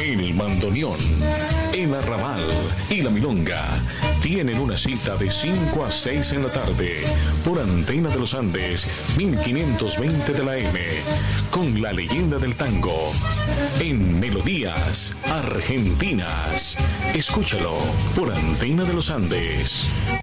El bandoneón, el arrabal y la milonga tienen una cita de 5 a 6 en la tarde por Antena de los Andes 1520 de la M con la leyenda del tango en Melodías Argentinas. Escúchalo por Antena de los Andes.